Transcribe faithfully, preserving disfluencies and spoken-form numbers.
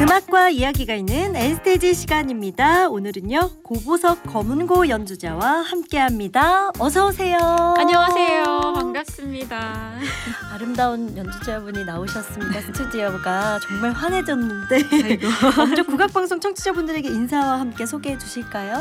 음악과 이야기가 있는 N스테이지 시간입니다. 오늘은요 고보석 검은고 연주자와 함께합니다. 어서 오세요. 안녕하세요. 반갑습니다. 아름다운 연주자분이 나오셨습니다. 스튜디오가 정말 환해졌는데 아이고. 먼저 국악방송 청취자분들에게 인사와 함께 소개해 주실까요?